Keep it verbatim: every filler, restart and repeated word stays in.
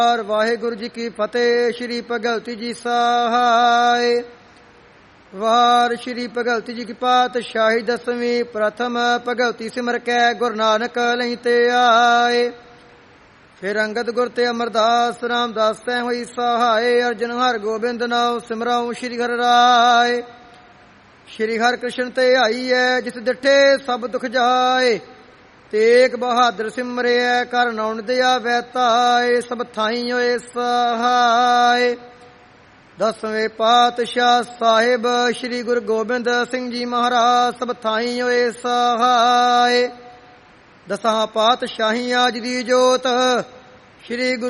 ਵਾਹਿਗੁਰੂ ਜੀ ਕੀ ਫਤਿਹ। ਸ਼੍ਰੀ ਭਗਵਤੀ ਜੀ ਸਹਾਇ। ਵਾਰ ਸ਼੍ਰੀ ਭਗਵਤੀ ਜੀ ਕੀ ਪਾਤਸ਼ਾਹੀ ਦਸਵੀਂ। ਪ੍ਰਥਮ ਭਗਵਤੀ ਸਿਮਰ ਕੈ ਗੁਰੂ ਨਾਨਕ ਲਈ ਤੇ ਆਏ। ਫਿਰ ਅੰਗਦ ਗੁਰ ਤੇ ਅਮਰਦਾਸ ਰਾਮਦਾਸ ਤੈ ਹੋਈ ਸਹਾਇ। ਅਰਜਨ ਹਰਿ ਗੋਬਿੰਦ ਨਾਉ ਸਿਮਰਾਉ ਸ਼੍ਰੀ ਹਰਿ ਰਾਏ। ਸ਼੍ਰੀ ਹਰਿ ਕ੍ਰਿਸ਼ਨ ਤੇ ਆਈਐ ਜਿਸ ਡਿਠੇ ਸਭ ਦੁਖ ਜਾਏ। ਤੇਗ ਬਹਾਦਰ ਸਿਮਰਿਐ ਕਰ ਨੌਨ ਦਿਆ ਵੈਤਾਏ। ਸਭ ਥਾਈ ਹੋਏ ਸਹਾਇ। ਦਸਵੇਂ ਪਾਤਸ਼ਾਹ ਸਾਹਿਬ ਸ਼੍ਰੀ ਗੁਰੂ ਗੋਬਿੰਦ ਸਿੰਘ ਜੀ ਮਹਾਰਾਜ ਸਭ ਥਾਈ ਹੋਏ ਸਹਾਇ। ਦਸਾਂ ਪਾਤਸ਼ਾਹੀਆਂ ਜੀ ਦੀ ਜੋਤ ਸ਼੍ਰੀ ਗੁਰੂ